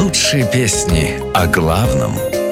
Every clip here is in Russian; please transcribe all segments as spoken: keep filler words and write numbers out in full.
Лучшие песни о главном.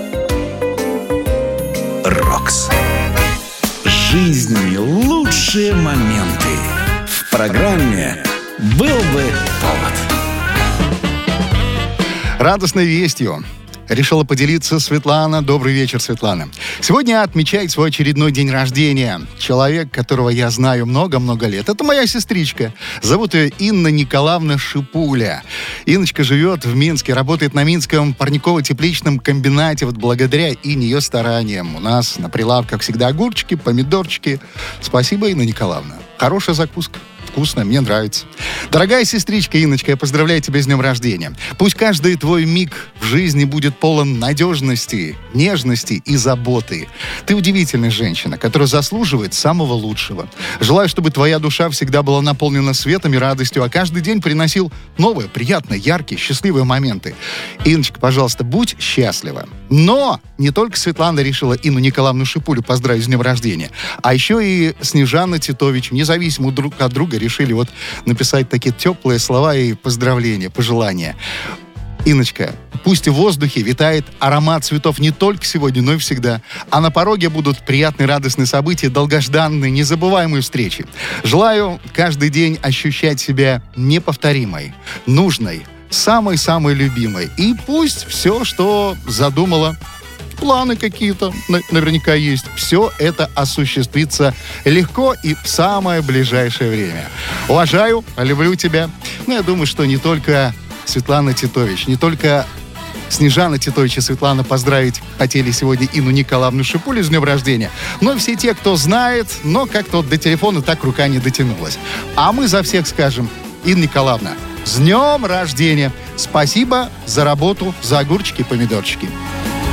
Рокс. Жизни лучшие моменты. В программе «Был бы повод». Радостной вестью решила поделиться Светлана. Добрый вечер, Светлана. Сегодня отмечает свой очередной день рождения человек, которого я знаю много-много лет. Это моя сестричка. Зовут ее Инна Николаевна Шипуля. Инночка живет в Минске, работает на Минском парниково-тепличном комбинате. Вот благодаря Инне, ее стараниям у нас на прилавках всегда огурчики, помидорчики. Спасибо, Инна Николаевна. Хорошая закуска. Вкусно, мне нравится. Дорогая сестричка Инночка, я поздравляю тебя с днем рождения. Пусть каждый твой миг в жизни будет полон надежности, нежности и заботы. Ты удивительная женщина, которая заслуживает самого лучшего. Желаю, чтобы твоя душа всегда была наполнена светом и радостью, а каждый день приносил новые, приятные, яркие, счастливые моменты. Инночка, пожалуйста, будь счастлива. Но не только Светлана решила Инну Николаевну Шипулю поздравить с днем рождения, а еще и Снежана Титович, независимо друг от друга, решили вот написать такие теплые слова и поздравления, пожелания. Инночка, пусть в воздухе витает аромат цветов не только сегодня, но и всегда. А на пороге будут приятные, радостные события, долгожданные, незабываемые встречи. Желаю каждый день ощущать себя неповторимой, нужной, самой-самой любимой. И пусть все, что задумала, планы какие-то наверняка есть, все это осуществится легко и в самое ближайшее время. Уважаю, люблю тебя. Ну, я думаю, что не только Светлана Титович, не только Снежана Титович и Светлана поздравить хотели сегодня Инну Николаевну Шипулю с днем рождения, но и все те, кто знает, но как-то вот до телефона так рука не дотянулась. А мы за всех скажем: Инна Николаевна, с днем рождения! Спасибо за работу, за огурчики и помидорчики.